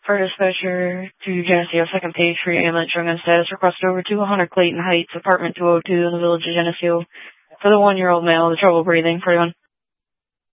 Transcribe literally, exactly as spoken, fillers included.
For dispatcher to Geneseo, second page for your ambulance showing on status. Request over to one hundred Clayton Heights, apartment two oh two in the village of Geneseo. For the one-year-old male, the trouble breathing. forty-one.